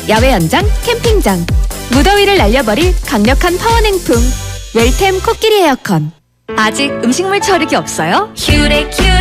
야외 연장, 캠핑장, 무더위를 날려버릴 강력한 파워 냉풍. 웰템 코끼리 에어컨. 아직 음식물 처리기 없어요? 큐렉